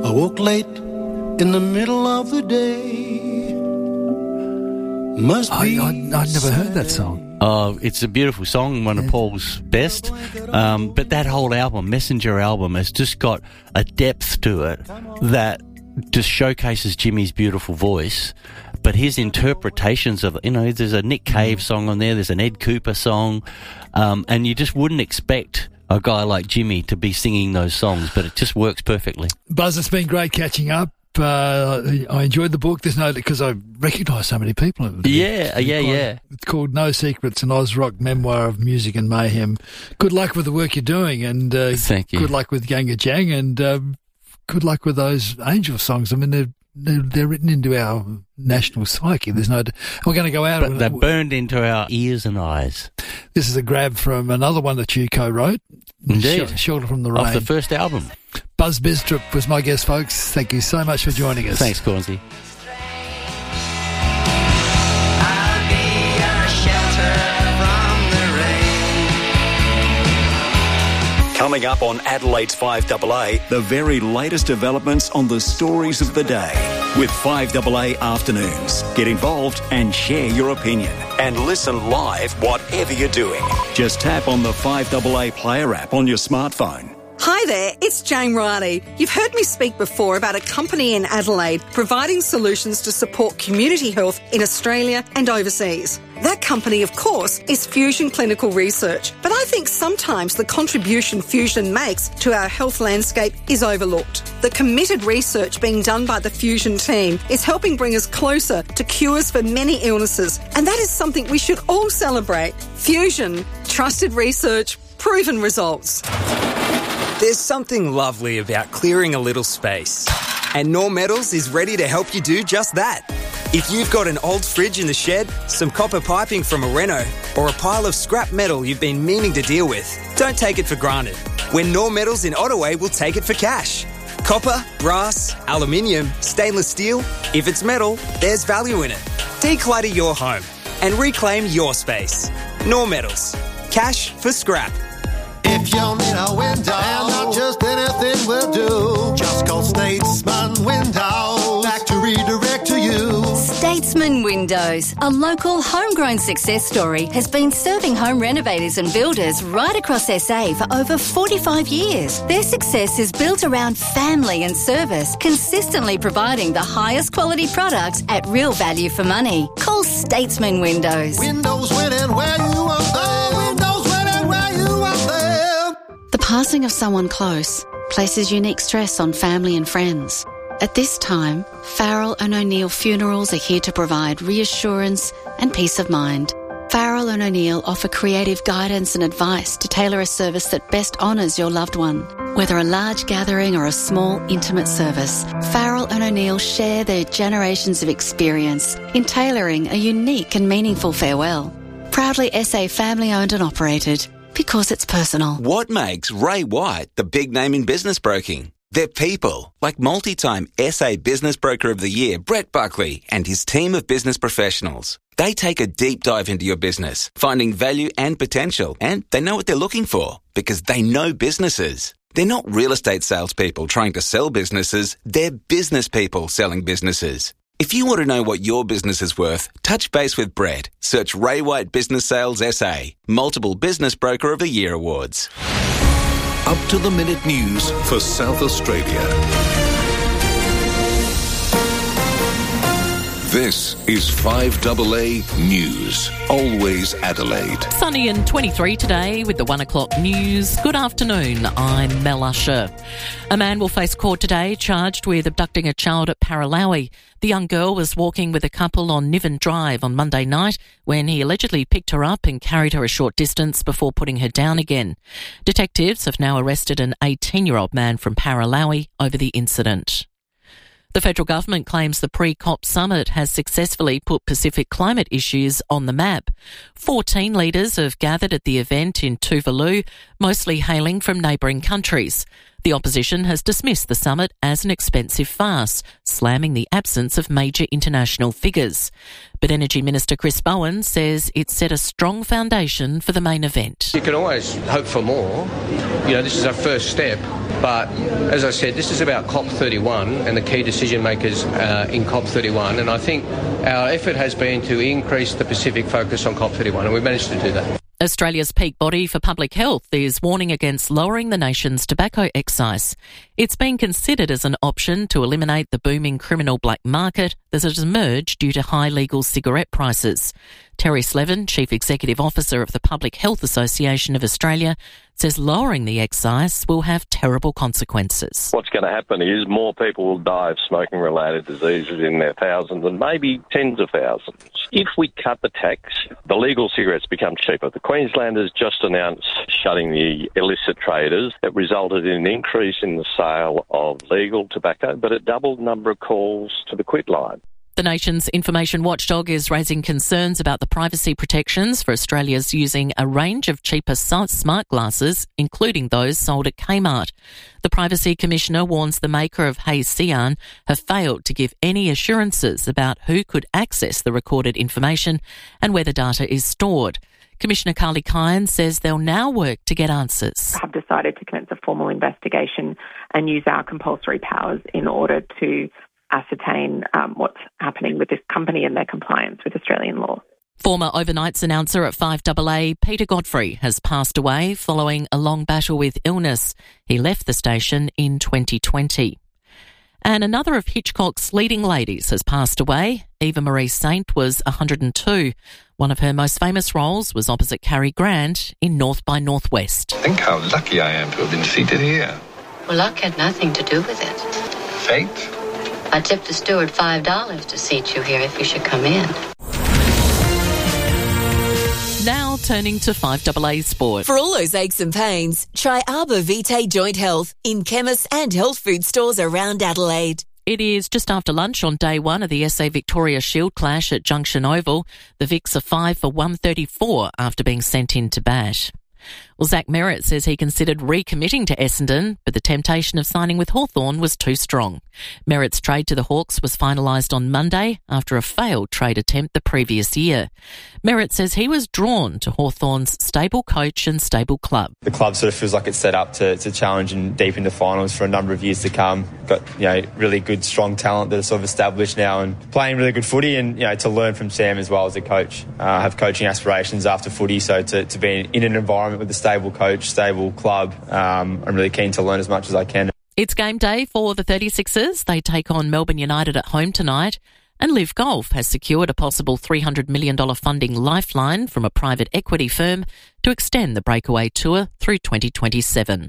I woke late in the middle of the day. Must be. I'd never heard that song. Oh, it's a beautiful song, one of Paul's best. But that whole album, Messenger album, has just got a depth to it that just showcases Jimmy's beautiful voice. But his interpretations of, there's a Nick Cave song on there, there's an Ed Cooper song, and you just wouldn't expect a guy like Jimmy to be singing those songs, but it just works perfectly. Buzz, it's been great catching up. I enjoyed the book. There's no, because I recognise so many people. Yeah. It's called No Secrets, an Oz Rock memoir of music and mayhem. Good luck with the work you're doing, and thank you. Good luck with Ganga Jang, and good luck with those Angel songs. I mean, they're written into our national psyche. There's no. We're going to go out. But they're burned into our ears and eyes. This is a grab from another one that you co-wrote. Indeed. Shelter from the Rain. Off the first album. Buzz Bistrup was my guest, folks. Thank you so much for joining us. Thanks, Cornsey. I'll be your shelter from the rain. Coming up on Adelaide's 5AA, the very latest developments on the stories of the day. With 5AA Afternoons. Get involved and share your opinion. And listen live whatever you're doing. Just tap on the 5AA Player app on your smartphone. Hi there, it's Jane Riley. You've heard me speak before about a company in Adelaide providing solutions to support community health in Australia and overseas. That company, of course, is Fusion Clinical Research. But I think sometimes the contribution Fusion makes to our health landscape is overlooked. The committed research being done by the Fusion team is helping bring us closer to cures for many illnesses, and that is something we should all celebrate. Fusion, trusted research, proven results. There's something lovely about clearing a little space. And Knorr Metals is ready to help you do just that. If you've got an old fridge in the shed, some copper piping from a reno, or a pile of scrap metal you've been meaning to deal with, don't take it for granted. When Knorr Metals in Ottaway will take it for cash. Copper, brass, aluminium, stainless steel. If it's metal, there's value in it. Declutter your home and reclaim your space. Knorr Metals. Cash for scrap. If you need a window, and not just anything will do, just call Statesman Windows. Factory direct to you. Statesman Windows, a local homegrown success story, has been serving home renovators and builders right across SA for over 45 years. Their success is built around family and service, consistently providing the highest quality products at real value for money. Call Statesman Windows. Windows winning where you are there. Windows winning where you are there. The passing of someone close places unique stress on family and friends. At this time, Farrell and O'Neill Funerals are here to provide reassurance and peace of mind. Farrell and O'Neill offer creative guidance and advice to tailor a service that best honours your loved one. Whether a large gathering or a small, intimate service, Farrell and O'Neill share their generations of experience in tailoring a unique and meaningful farewell. Proudly SA family-owned and operated, because it's personal. What makes Ray White the big name in business broking? They're people, like multi-time SA Business Broker of the Year, Brett Buckley, and his team of business professionals. They take a deep dive into your business, finding value and potential, and they know what they're looking for, because they know businesses. They're not real estate salespeople trying to sell businesses, they're business people selling businesses. If you want to know what your business is worth, touch base with Brett. Search Ray White Business Sales SA, multiple Business Broker of the Year awards. Up-to-the-minute news for South Australia. This is 5AA News. Always Adelaide. Sunny and 23 today with the 1 o'clock news. Good afternoon, I'm Mel Usher. A man will face court today charged with abducting a child at Paralowie. The young girl was walking with a couple on Niven Drive on Monday night when he allegedly picked her up and carried her a short distance before putting her down again. Detectives have now arrested an 18-year-old man from Paralowie over the incident. The federal government claims the pre-COP summit has successfully put Pacific climate issues on the map. 14 leaders have gathered at the event in Tuvalu, mostly hailing from neighbouring countries. The opposition has dismissed the summit as an expensive farce, slamming the absence of major international figures. But Energy Minister Chris Bowen says it set a strong foundation for the main event. You can always hope for more. You know, this is our first step. But as I said, this is about COP31 and the key decision makers in COP31. And I think our effort has been to increase the Pacific focus on COP31, and we've managed to do that. Australia's peak body for public health is warning against lowering the nation's tobacco excise. It's being considered as an option to eliminate the booming criminal black market that has emerged due to high legal cigarette prices. Terry Slevin, Chief Executive Officer of the Public Health Association of Australia, says lowering the excise will have terrible consequences. What's going to happen is more people will die of smoking-related diseases in their thousands and maybe tens of thousands. If we cut the tax, the legal cigarettes become cheaper. The Queenslanders just announced shutting the illicit traders. It resulted in an increase in the sale of legal tobacco, but it doubled the number of calls to the quit line. The nation's information watchdog is raising concerns about the privacy protections for Australians using a range of cheaper smart glasses, including those sold at Kmart. The Privacy Commissioner warns the maker of Hey Cian have failed to give any assurances about who could access the recorded information and where the data is stored. Commissioner Carly Kyan says they'll now work to get answers. Have decided to commence a formal investigation and use our compulsory powers in order to ascertain what's happening with this company and their compliance with Australian law. Former overnights announcer at 5AA, Peter Godfrey, has passed away following a long battle with illness. He left the station in 2020. And another of Hitchcock's leading ladies has passed away. Eva Marie Saint was 102. One of her most famous roles was opposite Cary Grant in North by Northwest. Think how lucky I am to have been seated here. Well, luck had nothing to do with it. Fate? I tipped the steward $5 to seat you here if you should come in. Now turning to 5AA Sport. For all those aches and pains, try Arbor Vitae Joint Health in chemists and health food stores around Adelaide. It is just after lunch on day one of the SA Victoria Shield clash at Junction Oval. The Vics are 5 for 134 after being sent in to bat. Well, Zach Merritt says he considered recommitting to Essendon, but the temptation of signing with Hawthorn was too strong. Merritt's trade to the Hawks was finalised on Monday after a failed trade attempt the previous year. Merritt says he was drawn to Hawthorn's stable coach and stable club. The club sort of feels like it's set up to challenge and deep into finals for a number of years to come. Got, really good, strong talent that are sort of established now and playing really good footy, and, to learn from Sam as well as a coach. I have coaching aspirations after footy, so to be in an environment with a stable coach, stable club, I'm really keen to learn as much as I can. It's game day for the 36ers. They take on Melbourne United at home tonight. And Live Golf has secured a possible $300 million funding lifeline from a private equity firm to extend the breakaway tour through 2027.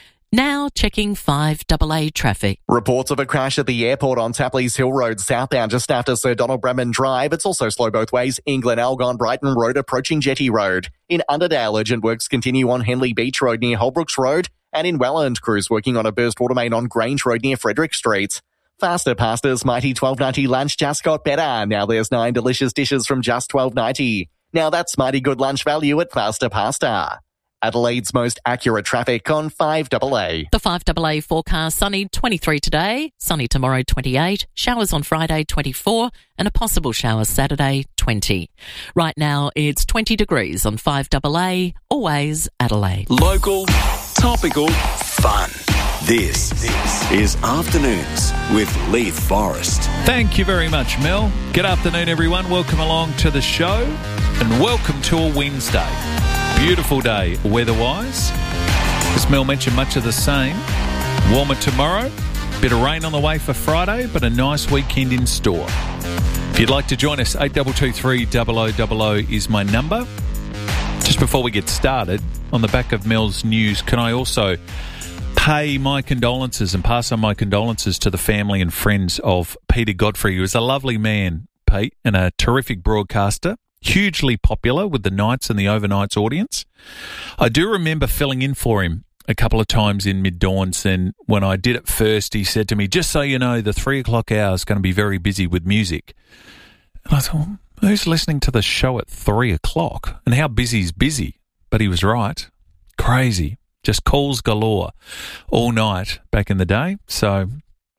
Now checking 5AA traffic. Reports of a crash at the airport on Tapley's Hill Road southbound just after Sir Donald Bradman Drive. It's also slow both ways. England Algon Brighton Road approaching Jetty Road. In Underdale, urgent works continue on Henley Beach Road near Holbrooks Road. And in Welland, crews working on a burst water main on Grange Road near Frederick Street. Faster pastas, Mighty $12.90 lunch just got better. Now there's 9 delicious dishes from just $12.90. Now that's mighty good lunch value at Faster Pasta. Adelaide's most accurate traffic on 5AA. The 5AA forecast: sunny 23 today, sunny tomorrow 28, showers on Friday 24, and a possible shower Saturday 20. Right now it's 20 degrees on 5AA, always Adelaide. Local, topical, fun. This is Afternoons with Leith Forrest. Thank you very much, Mel. Good afternoon, everyone. Welcome along to the show and welcome to a Wednesday. Beautiful day weather-wise. As Mel mentioned, much of the same. Warmer tomorrow. Bit of rain on the way for Friday, but a nice weekend in store. If you'd like to join us, 8223 0000 is my number. Just before we get started, on the back of Mel's news, can I also pay my condolences and pass on my condolences to the family and friends of Peter Godfrey, who was a lovely man, Pete, and a terrific broadcaster. Hugely popular with the nights and the overnights audience. I do remember filling in for him a couple of times in mid-dawns, and when I did it first, he said to me, just so you know, the 3 o'clock hour is going to be very busy with music. And I thought, who's listening to the show at 3 o'clock? And how busy is busy? But he was right. Crazy. Just calls galore all night back in the day. So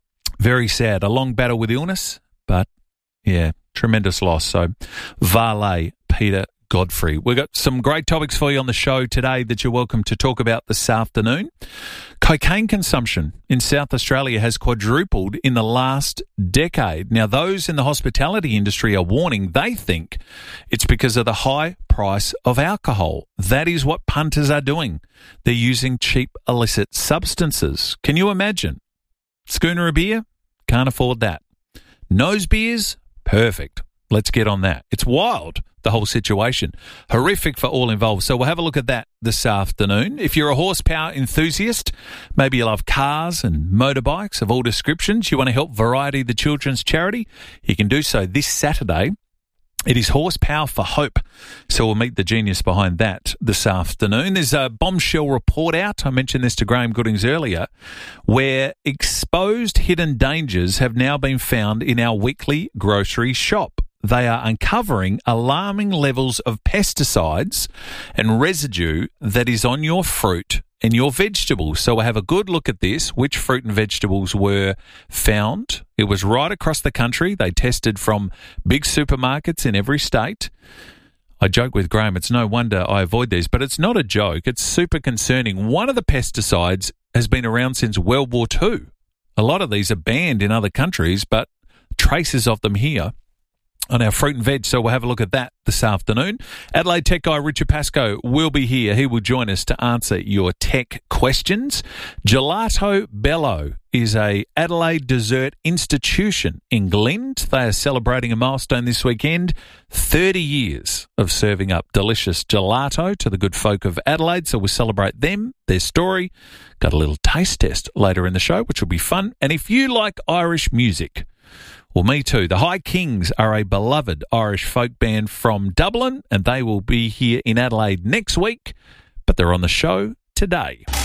very sad. A long battle with illness, but yeah, tremendous loss. So Vale, Peter Godfrey. We've got some great topics for you on the show today that you're welcome to talk about this afternoon. Cocaine consumption in South Australia has quadrupled in the last decade. Now, those in the hospitality industry are warning they think it's because of the high price of alcohol. That is what punters are doing. They're using cheap illicit substances. Can you imagine? Schooner of beer? Can't afford that. Nose beers? Perfect. Let's get on that. It's wild, the whole situation. Horrific for all involved. So we'll have a look at that this afternoon. If you're a horsepower enthusiast, maybe you love cars and motorbikes of all descriptions, you want to help Variety, the children's charity, you can do so this Saturday. It is Horsepower for Hope. So we'll meet the genius behind that this afternoon. There's a bombshell report out. I mentioned this to Graham Goodings earlier, where exposed hidden dangers have now been found in our weekly grocery shop. They are uncovering alarming levels of pesticides and residue that is on your fruit and your vegetables. So we'll have a good look at this, which fruit and vegetables were found. It was right across the country. They tested from big supermarkets in every state. I joke with Graham, it's no wonder I avoid these, but it's not a joke. It's super concerning. One of the pesticides has been around since World War II. A lot of these are banned in other countries, but traces of them here on our fruit and veg, so we'll have a look at that this afternoon. Adelaide tech guy Richard Pascoe will be here. He will join us to answer your tech questions. Gelato Bello is a Adelaide dessert institution in Glynde. They are celebrating a milestone this weekend, 30 years of serving up delicious gelato to the good folk of Adelaide, so we'll celebrate them, their story. Got a little taste test later in the show, which will be fun. And if you like Irish music, well, me too. The High Kings are a beloved Irish folk band from Dublin, and they will be here in Adelaide next week, but they're on the show today.